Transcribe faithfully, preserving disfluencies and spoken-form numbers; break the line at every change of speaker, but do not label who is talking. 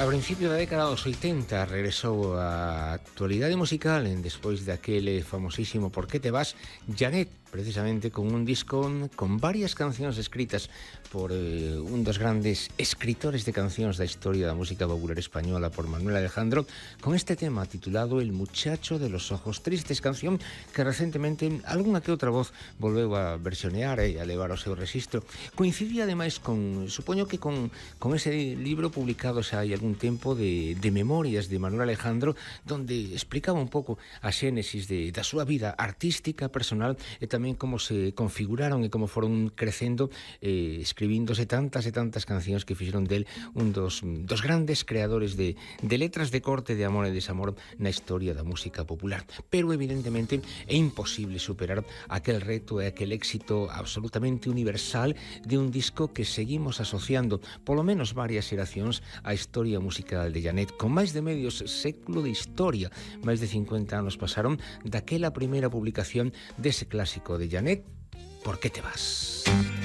A principio da década dos oitenta regresou á actualidade musical en despois daquele famosísimo Por que te vas, Janet, precisamente con un disco con varias cancións escritas por eh, un dos grandes escritores de cancións da historia da música popular española, por Manuel Alejandro, con este tema titulado El muchacho de los ojos tristes, canción que recentemente algunha que outra voz volveu a versionear e a levar ao seu registro. Coincidía ademais con, supoño que con, con ese libro publicado xa hai algún tempo de, de memorias de Manuel Alejandro, donde explicaba un pouco a xénesis de, da súa vida artística, personal, e tamén como se configuraron e como foron crecendo, eh, escribíndose tantas e tantas cancións que fixeron del un dos, dos grandes creadores de, de letras de corte de amor e desamor na historia da música popular. Pero evidentemente é imposible superar aquel reto e aquel éxito absolutamente universal de un disco que seguimos asociando, polo menos varias xeracións, á historia musical de Janet, con máis de medio século de historia. Máis de cincuenta anos pasaron daquela primeira publicación dese clásico de Janet, Por que te vas?